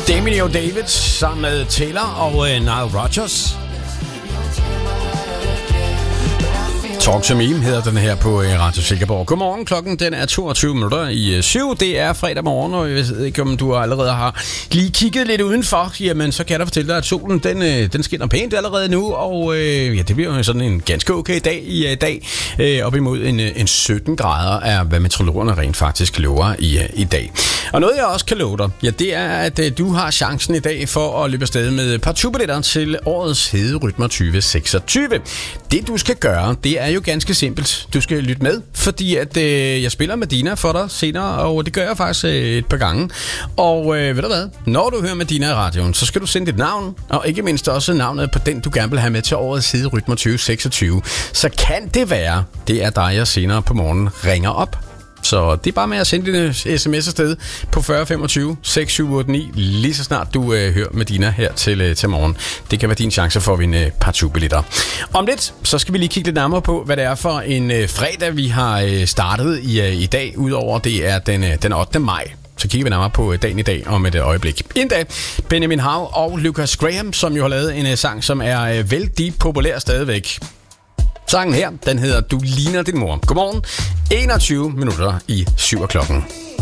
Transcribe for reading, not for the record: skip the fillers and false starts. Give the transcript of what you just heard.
Damien og David sammen med Taylor og Nile Rodgers. Talk to Me hedder den her på Radio Silkeborg. Godmorgen, klokken den er 7:22. Det er fredag morgen, og jeg ved ikke, om du allerede har lige kigget lidt udenfor. Jamen, så kan jeg da fortælle dig, at solen den skinner pænt allerede nu, og det bliver jo sådan en ganske okay dag i dag. Op imod en 17 grader er, hvad meteorologerne rent faktisk lover i dag. Og noget, jeg også kan love dig, ja, det er, at du har chancen i dag for at løbe afsted med partout-billetter til årets Hede Rytmer 2026. Det, du skal gøre, det er jo ganske simpelt. Du skal lytte med, fordi at jeg spiller Medina for dig senere, og det gør jeg faktisk et par gange. Og ved du hvad? Når du hører Medina i radioen, så skal du sende dit navn, og ikke mindst også navnet på den, du gerne vil have med til årets Hede Rytmer 2026. Så kan det være, det er dig, jeg senere på morgenen ringer op. Så det er bare med at sende din sms afsted på 40 25 6789, lige så snart du hører Medina her til morgen. Det kan være din chance for at vinde partout-billetter. Om lidt, så skal vi lige kigge lidt nærmere på, hvad det er for en fredag, vi har startet i dag. Udover det er den 8. maj. Så kigger vi nærmere på dagen i dag om et øjeblik. En dag, Benjamin Hav og Lucas Graham, som jo har lavet en sang, som er vældig populær stadigvæk. Sangen her, den hedder Du ligner din mor. Godmorgen, 21 minutter i 7 klokken.